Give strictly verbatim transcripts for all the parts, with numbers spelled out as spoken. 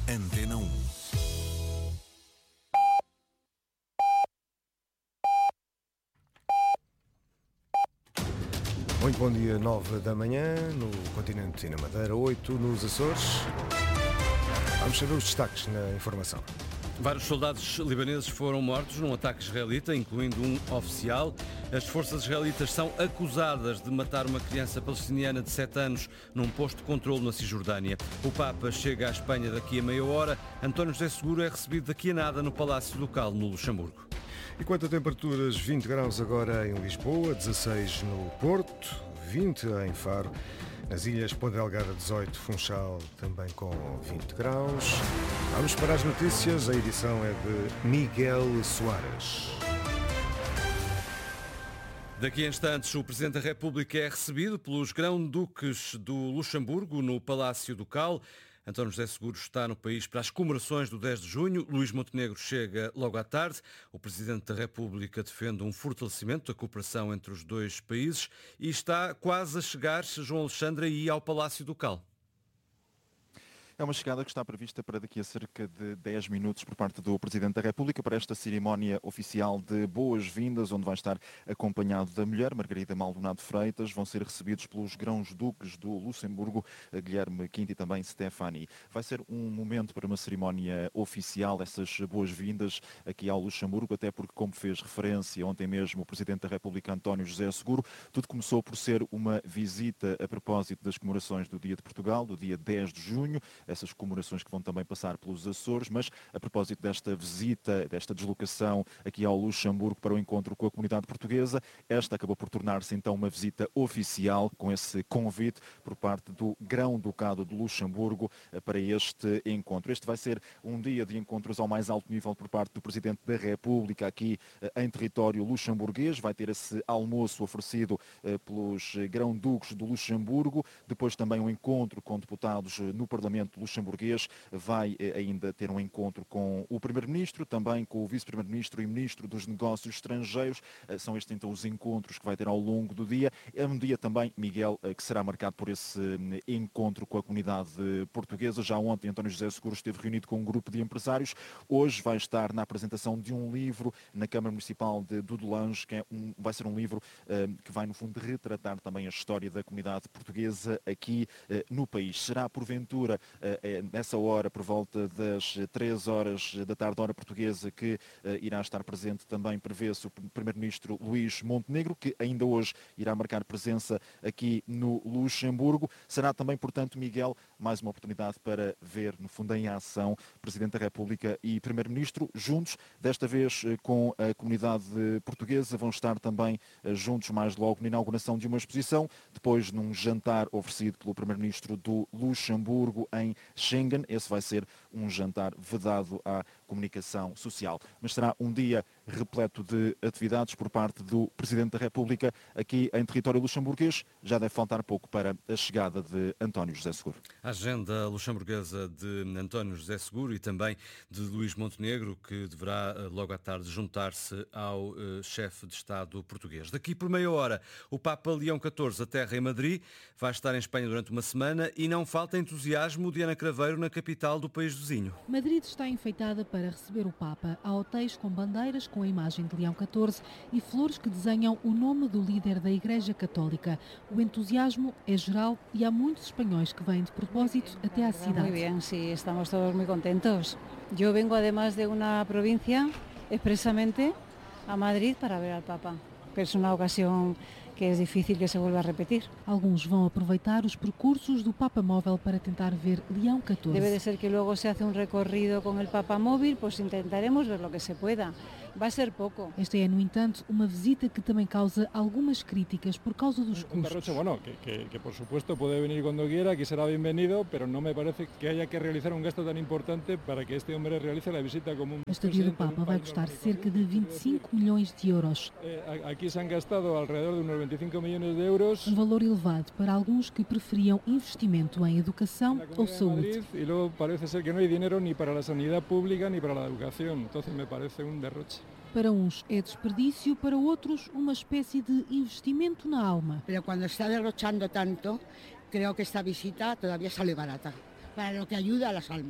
Antena um. Muito bom dia, nove da manhã, no continente e na Madeira, oito nos Açores. Vamos saber os destaques na informação. Vários soldados libaneses foram mortos num ataque israelita, incluindo um oficial. As forças israelitas são acusadas de matar uma criança palestiniana de sete anos num posto de controle na Cisjordânia. O Papa chega à Espanha daqui a meia hora. António José Seguro é recebido daqui a nada no Palácio Ducal, no Luxemburgo. E quanto a temperaturas, vinte graus agora em Lisboa, dezasseis no Porto, vinte em Faro. Nas ilhas Ponta Delgada, dezoito, Funchal também com vinte graus. Vamos para as notícias, a edição é de Miguel Soares. Daqui a instantes, o Presidente da República é recebido pelos Grão-Duques do Luxemburgo no Palácio Ducal. António José Seguro está no país para as comemorações do dez de junho. Luís Montenegro chega logo à tarde. O Presidente da República defende um fortalecimento da cooperação entre os dois países e está quase a chegar, João Alexandre, aí ao Palácio Ducal. É uma chegada que está prevista para daqui a cerca de dez minutos por parte do Presidente da República para esta cerimónia oficial de boas-vindas, onde vai estar acompanhado da mulher, Margarida Maldonado Freitas. Vão ser recebidos pelos grãos-duques do Luxemburgo, Guilherme Quinto e também Stefani. Vai ser um momento para uma cerimónia oficial, essas boas-vindas aqui ao Luxemburgo, até porque, como fez referência ontem mesmo o Presidente da República, António José Seguro, tudo começou por ser uma visita a propósito das comemorações do Dia de Portugal, do dia dez de junho, essas comemorações que vão também passar pelos Açores, mas a propósito desta visita, desta deslocação aqui ao Luxemburgo para o encontro com a comunidade portuguesa, esta acabou por tornar-se então uma visita oficial com esse convite por parte do Grão-Ducado de Luxemburgo para este encontro. Este vai ser um dia de encontros ao mais alto nível por parte do Presidente da República aqui em território luxemburguês. Vai ter esse almoço oferecido pelos Grão-Duques do Luxemburgo, depois também um encontro com deputados no Parlamento luxemburguês, vai ainda ter um encontro com o Primeiro-Ministro, também com o Vice-Primeiro-Ministro e Ministro dos Negócios Estrangeiros. São estes então os encontros que vai ter ao longo do dia. É um dia também, Miguel, que será marcado por esse encontro com a comunidade portuguesa. Já ontem António José Seguro esteve reunido com um grupo de empresários. Hoje vai estar na apresentação de um livro na Câmara Municipal de Dudelange, que é um, vai ser um livro uh, que vai no fundo retratar também a história da comunidade portuguesa aqui uh, no país. Será porventura nessa hora, por volta das três horas da tarde, hora portuguesa, que uh, irá estar presente também, prevê-se, o Primeiro-Ministro Luís Montenegro, que ainda hoje irá marcar presença aqui no Luxemburgo. Será também, portanto, Miguel, mais uma oportunidade para ver, no fundo, em ação, Presidente da República e Primeiro-Ministro, juntos, desta vez uh, com a comunidade portuguesa. Vão estar também uh, juntos mais logo na inauguração de uma exposição, depois num jantar oferecido pelo Primeiro-Ministro do Luxemburgo em Schengen. Esse vai ser um jantar vedado à comunicação social. Mas será um dia repleto de atividades por parte do Presidente da República aqui em território luxemburguês. Já deve faltar pouco para a chegada de António José Seguro. A agenda luxemburguesa de António José Seguro e também de Luís Montenegro, que deverá logo à tarde juntar-se ao uh, chefe de Estado português. Daqui por meia hora, o Papa Leão catorze aterra em Madrid, vai estar em Espanha durante uma semana e não falta entusiasmo de Ana Craveiro na capital do país vizinho. Madrid está enfeitada para receber o Papa. Há hotéis com bandeiras com a imagem de Leão catorze e flores que desenham o nome do líder da Igreja Católica. O entusiasmo é geral e há muitos espanhóis que vêm de propósito até à cidade. Muito bem, sim, estamos todos muito contentos. Eu vengo además de uma província expresamente a Madrid para ver ao Papa. É uma ocasião que é difícil que se vuelva a repetir. Alguns vão aproveitar os percursos do Papa Móvel para tentar ver Leão catorze. Debe de ser que luego se hace un recorrido con el Papa Móvil, pues intentaremos ver lo que se pueda. Vai ser pouco. Esta é, no entanto, uma visita que também causa algumas críticas por causa dos custos. Un derroche, bueno, que, que, que por supuesto puede venir cuando quiera, que será bienvenido, pero no me parece que haya que realizar un gasto tan importante para que este hombre realice la visita como un... A estadia do Papa vai custar cerca de vinte e cinco milhões de euros. Eh, aquí se han gastado alrededor de unos veinticinco millones de euros. Um valor elevado para alguns que preferiam investimento em educação ou saúde. E logo parece ser que não há dinheiro nem para a sanidade pública nem para a educação. Então me parece um derroche. Para uns é desperdício, para outros uma espécie de investimento na alma. Pero quando está derrochando tanto, creo que esta visita todavía sale barata, para lo que ayuda a las almas.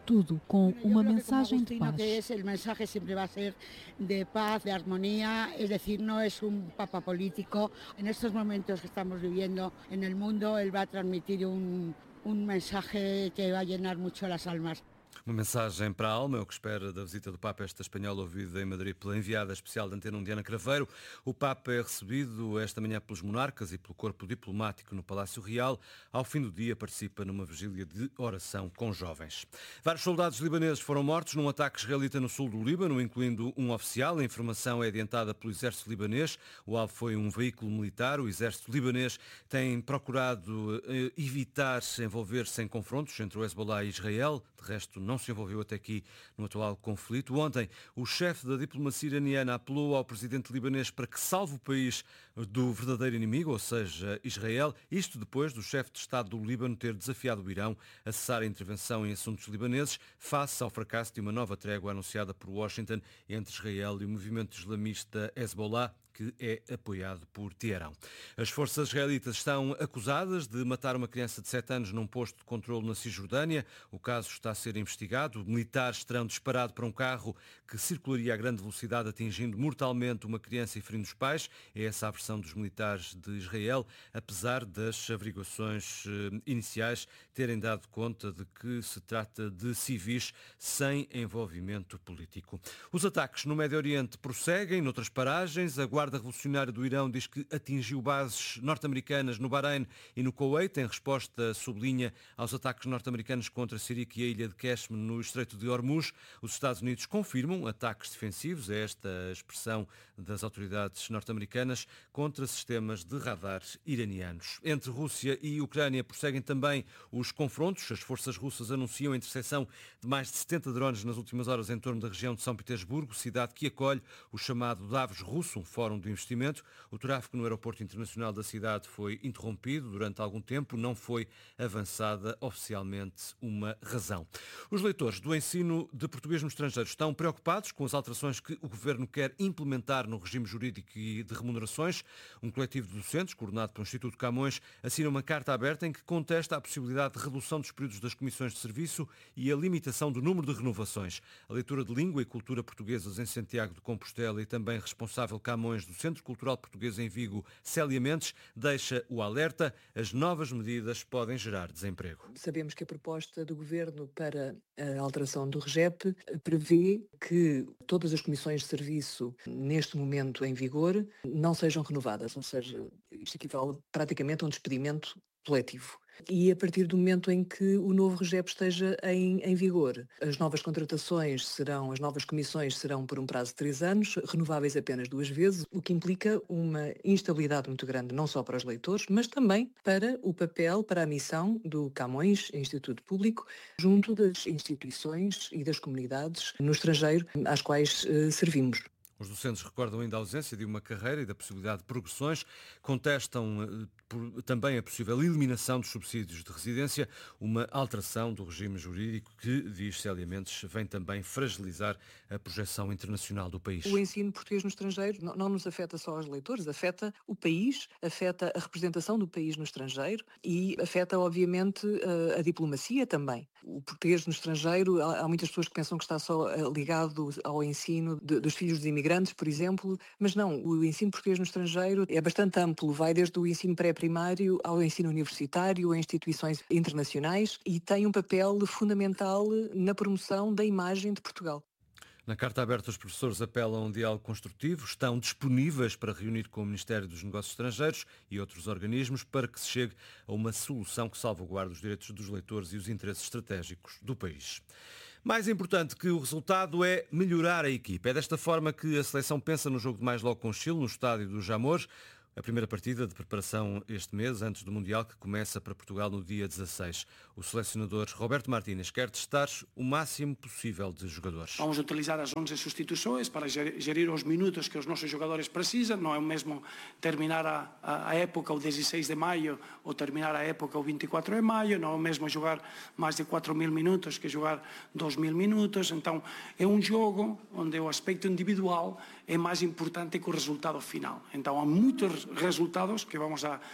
tudo com uma mensagem de paz. O mensagem sempre vai ser de paz, de harmonia, é decir, não é um papa político. Nestes momentos que estamos vivendo no mundo, ele vai transmitir um, um mensagem que vai llenar muito as almas. Uma mensagem para a alma, é o que espera da visita do Papa esta espanhola ouvida em Madrid pela enviada especial da Antena um, Diana Craveiro. O Papa é recebido esta manhã pelos monarcas e pelo corpo diplomático no Palácio Real. Ao fim do dia participa numa vigília de oração com jovens. Vários soldados libaneses foram mortos num ataque israelita no sul do Líbano, incluindo um oficial. A informação é adiantada pelo exército libanês. O alvo foi um veículo militar. O exército libanês tem procurado eh, evitar envolver-se em confrontos entre o Hezbollah e Israel. De resto, não se envolveu até aqui no atual conflito. Ontem, o chefe da diplomacia iraniana apelou ao presidente libanês para que salve o país do verdadeiro inimigo, ou seja, Israel. Isto depois do chefe de Estado do Líbano ter desafiado o Irão a cessar a intervenção em assuntos libaneses, face ao fracasso de uma nova trégua anunciada por Washington entre Israel e o movimento islamista Hezbollah, que é apoiado por Teherão. As forças israelitas estão acusadas de matar uma criança de sete anos num posto de controle na Cisjordânia. O caso está a ser investigado. Militares terão disparado para um carro que circularia a grande velocidade, atingindo mortalmente uma criança e ferindo os pais. É essa a versão dos militares de Israel, apesar das averiguações iniciais terem dado conta de que se trata de civis sem envolvimento político. Os ataques no Médio Oriente prosseguem. Noutras paragens, a Guarda Revolucionária do Irão diz que atingiu bases norte-americanas no Bahrein e no Kuwait. Em resposta, sublinha aos ataques norte-americanos contra Sirique e a ilha de Qeshm no Estreito de Hormuz. Os Estados Unidos confirmam ataques defensivos, é esta a expressão das autoridades norte-americanas, contra sistemas de radar iranianos. Entre Rússia e Ucrânia prosseguem também os confrontos. As forças russas anunciam a interseção de mais de setenta drones nas últimas horas em torno da região de São Petersburgo, cidade que acolhe o chamado Davos Russo, um fórum do investimento. O tráfego no aeroporto internacional da cidade foi interrompido durante algum tempo, não foi avançada oficialmente uma razão. Os leitores do ensino de português no estrangeiro estão preocupados com as alterações que o Governo quer implementar no regime jurídico e de remunerações. Um coletivo de docentes, coordenado pelo Instituto Camões, assina uma carta aberta em que contesta a possibilidade de redução dos períodos das comissões de serviço e a limitação do número de renovações. A leitura de língua e cultura portuguesas em Santiago de Compostela e também responsável Camões do Centro Cultural Português em Vigo, Célia Mendes, deixa o alerta: as novas medidas podem gerar desemprego. Sabemos que a proposta do Governo para a alteração do REGEP prevê que todas as comissões de serviço neste momento em vigor não sejam renovadas, ou seja, isto equivale praticamente a um despedimento coletivo. E a partir do momento em que o novo REGEP esteja em, em vigor, as novas contratações serão, as novas comissões serão por um prazo de três anos, renováveis apenas duas vezes, o que implica uma instabilidade muito grande, não só para os leitores, mas também para o papel, para a missão do Camões, Instituto Público, junto das instituições e das comunidades no estrangeiro às quais eh, servimos. Os docentes recordam ainda a ausência de uma carreira e da possibilidade de progressões, contestam eh, por, também a possível eliminação dos subsídios de residência, uma alteração do regime jurídico que, diz Célia Mendes, vem também fragilizar a projeção internacional do país. O ensino português no estrangeiro não, não nos afeta só aos leitores, afeta o país, afeta a representação do país no estrangeiro e afeta, obviamente, a, a diplomacia também. O português no estrangeiro, há, há muitas pessoas que pensam que está só ligado ao ensino de, dos filhos dos imigrantes, por exemplo, mas não, o ensino português no estrangeiro é bastante amplo, vai desde o ensino pré-primário ao ensino universitário, a instituições internacionais e tem um papel fundamental na promoção da imagem de Portugal. Na carta aberta, os professores apelam a um diálogo construtivo, estão disponíveis para reunir com o Ministério dos Negócios Estrangeiros e outros organismos para que se chegue a uma solução que salvaguarde os direitos dos leitores e os interesses estratégicos do país. Mais importante que o resultado é melhorar a equipa. É desta forma que a seleção pensa no jogo de mais logo com o Chile, no estádio do Jamor. A primeira partida de preparação este mês, antes do Mundial, que começa para Portugal no dia dezasseis. O selecionador Roberto Martínez quer testar o máximo possível de jogadores. Vamos utilizar as onze substituições para gerir os minutos que os nossos jogadores precisam. Não é o mesmo terminar a, a, a época o dezesseis de maio ou terminar a época o vinte e quatro de maio. Não é o mesmo jogar mais de quatro mil minutos que jogar dois mil minutos. Então é um jogo onde o aspecto individual é mais importante que o resultado final. Então há muitos resultados que vamos a,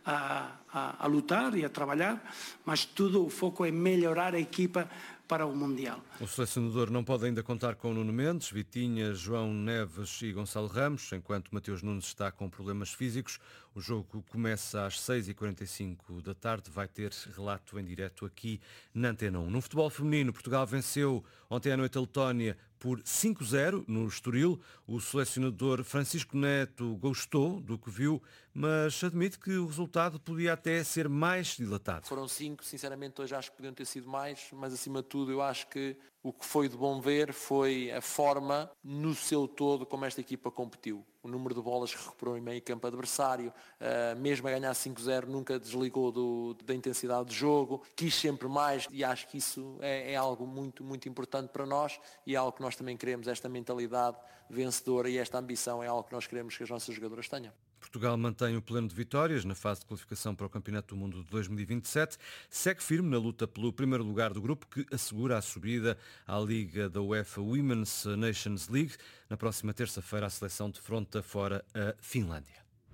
a, a, a lutar e a trabalhar, mas tudo o foco é melhorar a equipa para o Mundial. O selecionador não pode ainda contar com Nuno Mendes, Vitinha, João Neves e Gonçalo Ramos, enquanto Mateus Nunes está com problemas físicos. O jogo começa às seis e quarenta e cinco da tarde, vai ter relato em direto aqui na Antena um. No futebol feminino, Portugal venceu ontem à noite a Letónia por cinco a zero no Estoril. O selecionador Francisco Neto gostou do que viu, mas admite que o resultado podia até ser mais dilatado. Foram cinco, sinceramente hoje acho que podiam ter sido mais, mas acima de tudo eu acho que o que foi de bom ver foi a forma no seu todo como esta equipa competiu. O número de bolas que recuperou em meio campo adversário, uh, mesmo a ganhar cinco a zero, nunca desligou do, da intensidade do jogo, quis sempre mais e acho que isso é, é algo muito, muito importante para nós e é algo que nós também queremos, esta mentalidade vencedora e esta ambição é algo que nós queremos que as nossas jogadoras tenham. Portugal mantém o pleno de vitórias na fase de qualificação para o Campeonato do Mundo de dois mil e vinte e sete. Segue firme na luta pelo primeiro lugar do grupo que assegura a subida à Liga da UEFA Women's Nations League. Na próxima terça-feira a seleção defronta fora a Finlândia.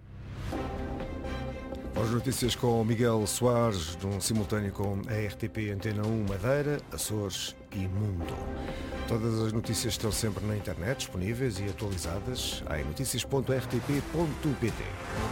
As notícias com Miguel Soares, num simultâneo com a R T P Antena um Madeira, Açores e Mundo. Todas as notícias estão sempre na internet, disponíveis e atualizadas em notícias ponto r t p ponto p t.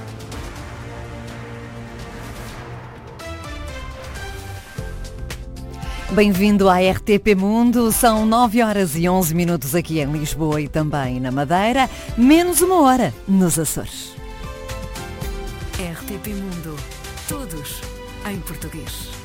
Bem-vindo à R T P Mundo, são nove horas e onze minutos aqui em Lisboa e também na Madeira, menos uma hora nos Açores. R T P Mundo, todos em português.